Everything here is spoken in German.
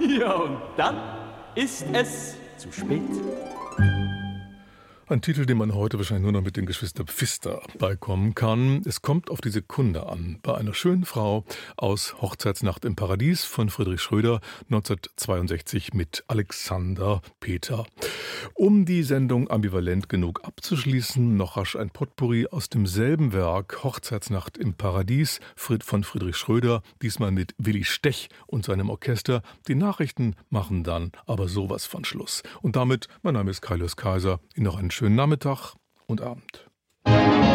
Ja, und dann ist es zu spät. Ein Titel, den man heute wahrscheinlich nur noch mit den Geschwistern Pfister beikommen kann. Es kommt auf die Sekunde an. Bei einer schönen Frau aus Hochzeitsnacht im Paradies von Friedrich Schröder 1962 mit Alexander Peter. Um die Sendung ambivalent genug abzuschließen, noch rasch ein Potpourri aus demselben Werk Hochzeitsnacht im Paradies von Friedrich Schröder, diesmal mit Willi Stech und seinem Orchester. Die Nachrichten machen dann aber sowas von Schluss. Und damit, mein Name ist Kaius Kaiser, Ihnen noch einen schönen Nachmittag und Abend.